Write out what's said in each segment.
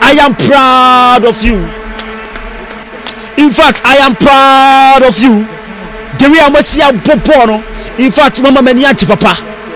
I am proud of you. In fact, I am proud of you. The way I must see a bono. In fact, Mama Maniachi Papa.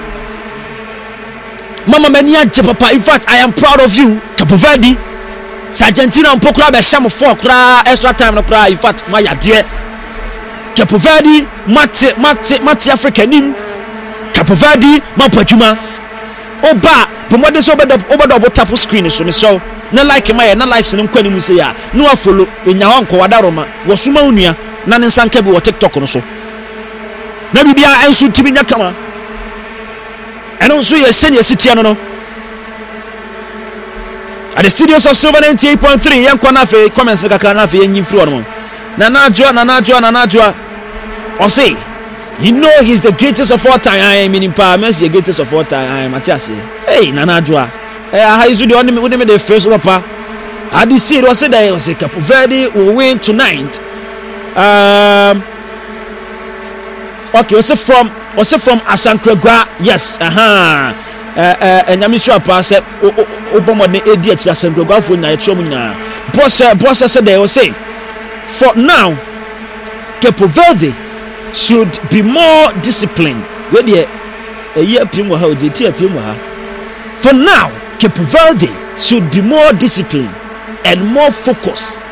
Mama Maniachi Papa. In fact, I am proud of you. Capo Verde. Argentina and Pokra be sham for cry extra time no cry. In fact, my dear. Capo Verde, Mati Africa nim. Capo Verde, Mapajuma. Oba, promote over the tap screen so me so. Na like my na likes no kwani mu say ya. No follow enya ho nko wadaroma. Wo suma unua na ne nsanka bi wo TikTok no so. Na bibia enso tibi nya kama. Eno so ye senior city no. At the studios of Silver 98.3 yankwa na fe comments kakra na fe yenyi free ono. Na najua or say you know he's the greatest of all time. I mean in power Messi the greatest of all time. I Matthias. Hey nanajua. How you the only with the first papa. I did see it was said that it was a Capo Verde will win tonight. Okay, was from Asankragua. Yes, and I'm sure pass Obama the idiot Asankragua for night show me now. Boss said they will say for now Capo Verde should be more disciplined. Where the a year pimo how did you pimo? For now, Capo Verde should be more disciplined and more focused